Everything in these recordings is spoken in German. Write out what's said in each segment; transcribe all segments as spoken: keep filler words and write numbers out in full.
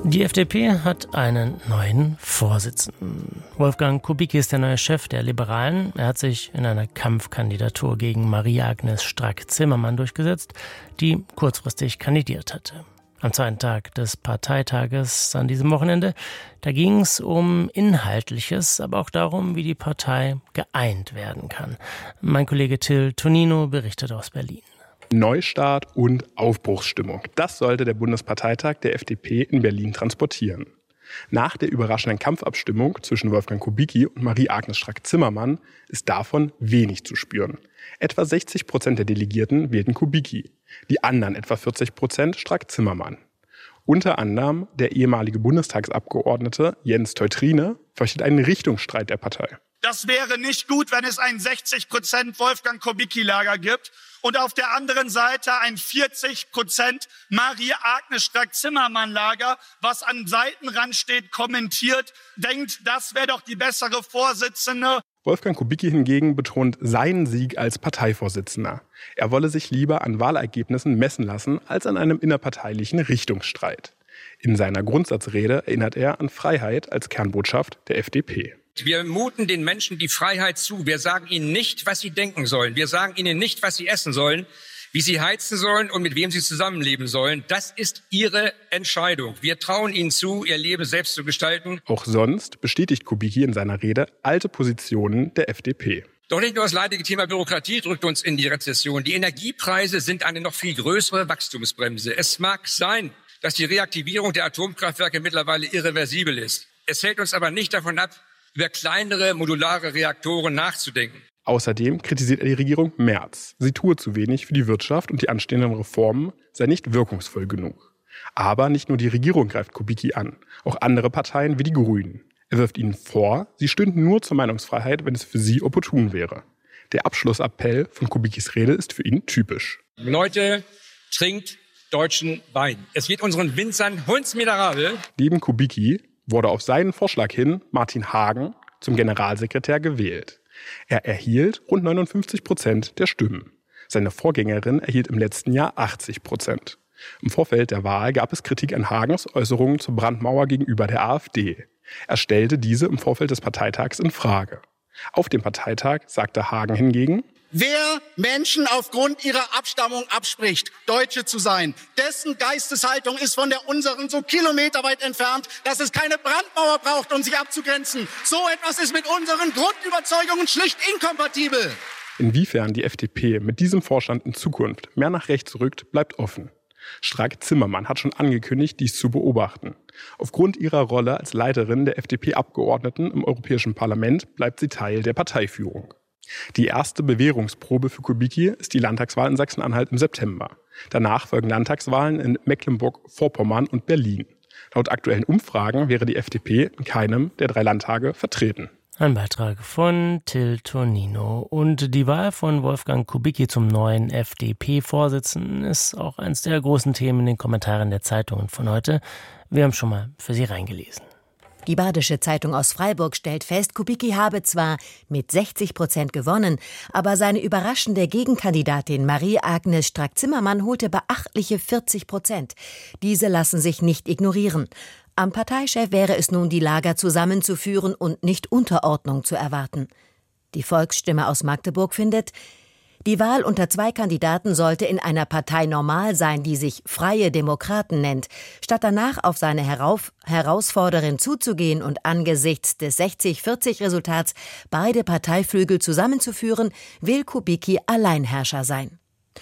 Die F D P hat einen neuen Vorsitzenden. Wolfgang Kubicki ist der neue Chef der Liberalen. Er hat sich in einer Kampfkandidatur gegen Marie-Agnes Strack-Zimmermann durchgesetzt, die kurzfristig kandidiert hatte. Am zweiten Tag des Parteitages an diesem Wochenende, da ging es um Inhaltliches, aber auch darum, wie die Partei geeint werden kann. Mein Kollege Till Tonino berichtet aus Berlin. Neustart und Aufbruchsstimmung. Das sollte der Bundesparteitag der F D P in Berlin transportieren. Nach der überraschenden Kampfabstimmung zwischen Wolfgang Kubicki und Marie-Agnes Strack-Zimmermann ist davon wenig zu spüren. Etwa sechzig Prozent der Delegierten wählten Kubicki, die anderen etwa vierzig Prozent Strack-Zimmermann. Unter anderem der ehemalige Bundestagsabgeordnete Jens Teutrine fürchtet einen Richtungsstreit der Partei. Das wäre nicht gut, wenn es ein sechzig Prozent Wolfgang Kubicki-Lager gibt und auf der anderen Seite ein vierzig Prozent Marie-Agnes Strack-Zimmermann-Lager, was am Seitenrand steht, kommentiert, denkt, das wäre doch die bessere Vorsitzende. Wolfgang Kubicki hingegen betont seinen Sieg als Parteivorsitzender. Er wolle sich lieber an Wahlergebnissen messen lassen, als an einem innerparteilichen Richtungsstreit. In seiner Grundsatzrede erinnert er an Freiheit als Kernbotschaft der F D P. Wir muten den Menschen die Freiheit zu. Wir sagen ihnen nicht, was sie denken sollen. Wir sagen ihnen nicht, was sie essen sollen, wie sie heizen sollen und mit wem sie zusammenleben sollen. Das ist ihre Entscheidung. Wir trauen ihnen zu, ihr Leben selbst zu gestalten. Auch sonst bestätigt Kubicki in seiner Rede alte Positionen der F D P. Doch nicht nur das leidige Thema Bürokratie drückt uns in die Rezession. Die Energiepreise sind eine noch viel größere Wachstumsbremse. Es mag sein, dass die Reaktivierung der Atomkraftwerke mittlerweile irreversibel ist. Es hält uns aber nicht davon ab, über kleinere, modulare Reaktoren nachzudenken. Außerdem kritisiert er die Regierung Merz. Sie tue zu wenig für die Wirtschaft und die anstehenden Reformen sei nicht wirkungsvoll genug. Aber nicht nur die Regierung greift Kubicki an, auch andere Parteien wie die Grünen. Er wirft ihnen vor, sie stünden nur zur Meinungsfreiheit, wenn es für sie opportun wäre. Der Abschlussappell von Kubickis Rede ist für ihn typisch. Leute, trinkt deutschen Wein. Es geht unseren Winzern hundsmiserabel. Neben Kubicki wurde auf seinen Vorschlag hin Martin Hagen zum Generalsekretär gewählt. Er erhielt rund neunundfünfzig Prozent der Stimmen. Seine Vorgängerin erhielt im letzten Jahr achtzig Prozent. Im Vorfeld der Wahl gab es Kritik an Hagens Äußerungen zur Brandmauer gegenüber der AfD. Er stellte diese im Vorfeld des Parteitags in Frage. Auf dem Parteitag sagte Hagen hingegen: Wer Menschen aufgrund ihrer Abstammung abspricht, Deutsche zu sein, dessen Geisteshaltung ist von der unseren so kilometerweit entfernt, dass es keine Brandmauer braucht, um sich abzugrenzen. So etwas ist mit unseren Grundüberzeugungen schlicht inkompatibel. Inwiefern die F D P mit diesem Vorstand in Zukunft mehr nach rechts rückt, bleibt offen. Strack-Zimmermann hat schon angekündigt, dies zu beobachten. Aufgrund ihrer Rolle als Leiterin der F D P-Abgeordneten im Europäischen Parlament bleibt sie Teil der Parteiführung. Die erste Bewährungsprobe für Kubicki ist die Landtagswahl in Sachsen-Anhalt im September. Danach folgen Landtagswahlen in Mecklenburg-Vorpommern und Berlin. Laut aktuellen Umfragen wäre die F D P in keinem der drei Landtage vertreten. Ein Beitrag von Till Tonino. Und die Wahl von Wolfgang Kubicki zum neuen F D P-Vorsitzenden ist auch eines der großen Themen in den Kommentaren der Zeitungen von heute. Wir haben schon mal für Sie reingelesen. Die Badische Zeitung aus Freiburg stellt fest, Kubicki habe zwar mit sechzig Prozent gewonnen, aber seine überraschende Gegenkandidatin Marie-Agnes Strack-Zimmermann holte beachtliche vierzig Prozent. Diese lassen sich nicht ignorieren. Am Parteichef wäre es nun, die Lager zusammenzuführen und nicht Unterordnung zu erwarten. Die Volksstimme aus Magdeburg findet, die Wahl unter zwei Kandidaten sollte in einer Partei normal sein, die sich Freie Demokraten nennt. Statt danach auf seine Herauf- Herausforderin zuzugehen und angesichts des sechzig vierzig Resultats beide Parteiflügel zusammenzuführen, will Kubicki Alleinherrscher sein.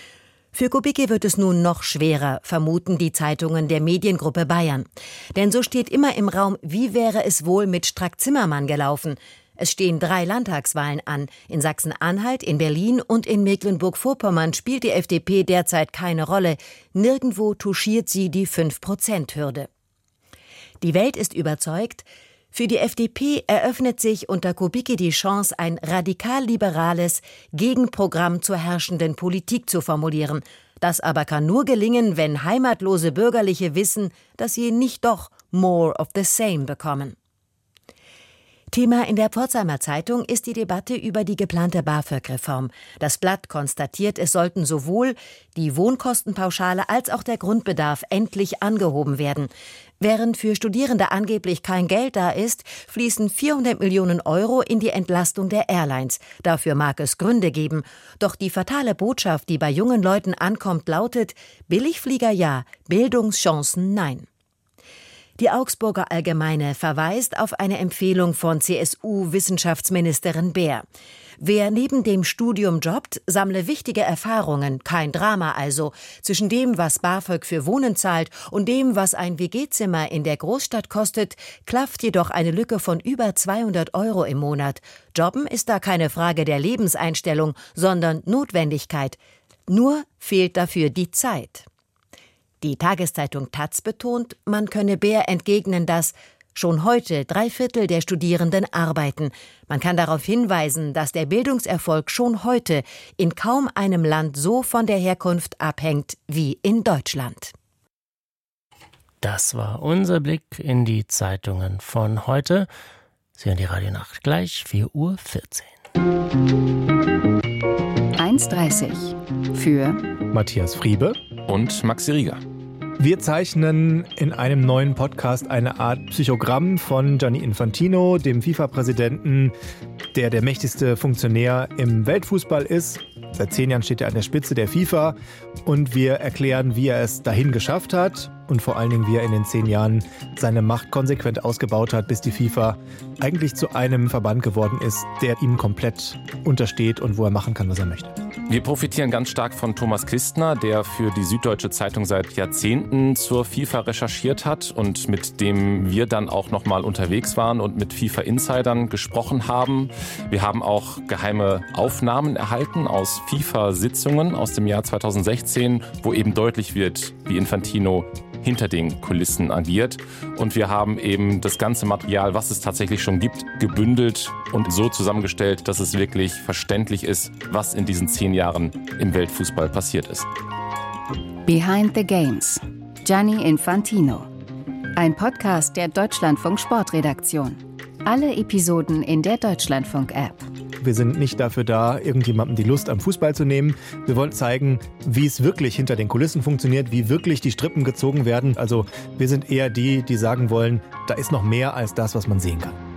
Für Kubicki wird es nun noch schwerer, vermuten die Zeitungen der Mediengruppe Bayern. Denn so steht immer im Raum, wie wäre es wohl mit Strack-Zimmermann gelaufen? Es stehen drei Landtagswahlen an. In Sachsen-Anhalt, in Berlin und in Mecklenburg-Vorpommern spielt die F D P derzeit keine Rolle. Nirgendwo touchiert sie die fünf Prozent Hürde. Die Welt ist überzeugt, für die F D P eröffnet sich unter Kubicki die Chance, ein radikal-liberales Gegenprogramm zur herrschenden Politik zu formulieren. Das aber kann nur gelingen, wenn heimatlose Bürgerliche wissen, dass sie nicht doch more of the same bekommen. Thema in der Pforzheimer Zeitung ist die Debatte über die geplante BAföG-Reform. Das Blatt konstatiert, es sollten sowohl die Wohnkostenpauschale als auch der Grundbedarf endlich angehoben werden. Während für Studierende angeblich kein Geld da ist, fließen vierhundert Millionen Euro in die Entlastung der Airlines. Dafür mag es Gründe geben. Doch die fatale Botschaft, die bei jungen Leuten ankommt, lautet: Billigflieger ja, Bildungschancen nein. Die Augsburger Allgemeine verweist auf eine Empfehlung von C S U-Wissenschaftsministerin Baer. Wer neben dem Studium jobbt, sammle wichtige Erfahrungen, kein Drama also, zwischen dem, was BAföG für Wohnen zahlt und dem, was ein W G-Zimmer in der Großstadt kostet, klafft jedoch eine Lücke von über zweihundert Euro im Monat. Jobben ist da keine Frage der Lebenseinstellung, sondern Notwendigkeit. Nur fehlt dafür die Zeit. Die Tageszeitung Taz betont, man könne Baer entgegnen, dass schon heute drei Viertel der Studierenden arbeiten. Man kann darauf hinweisen, dass der Bildungserfolg schon heute in kaum einem Land so von der Herkunft abhängt wie in Deutschland. Das war unser Blick in die Zeitungen von heute. Sie hören die Radionacht gleich, vier Uhr vierzehn. eins dreißig für Matthias Friebe und Maxi Rieger. Wir zeichnen in einem neuen Podcast eine Art Psychogramm von Gianni Infantino, dem FIFA-Präsidenten, der der mächtigste Funktionär im Weltfußball ist. Seit zehn Jahren steht er an der Spitze der FIFA und wir erklären, wie er es dahin geschafft hat und vor allen Dingen, wie er in den zehn Jahren seine Macht konsequent ausgebaut hat, bis die FIFA eigentlich zu einem Verband geworden ist, der ihm komplett untersteht und wo er machen kann, was er möchte. Wir profitieren ganz stark von Thomas Kistner, der für die Süddeutsche Zeitung seit Jahrzehnten zur FIFA recherchiert hat und mit dem wir dann auch noch mal unterwegs waren und mit FIFA-Insidern gesprochen haben. Wir haben auch geheime Aufnahmen erhalten aus FIFA-Sitzungen aus dem Jahr zweitausendsechzehn, wo eben deutlich wird, wie Infantino hinter den Kulissen agiert. Und wir haben eben das ganze Material, was es tatsächlich schon gibt, gebündelt und so zusammengestellt, dass es wirklich verständlich ist, was in diesen zehn Jahren im Weltfußball passiert ist. Behind the Games. Gianni Infantino. Ein Podcast der Deutschlandfunk Sportredaktion. Alle Episoden in der Deutschlandfunk-App. Wir sind nicht dafür da, irgendjemandem die Lust am Fußball zu nehmen. Wir wollen zeigen, wie es wirklich hinter den Kulissen funktioniert, wie wirklich die Strippen gezogen werden. Also wir sind eher die, die sagen wollen, da ist noch mehr als das, was man sehen kann.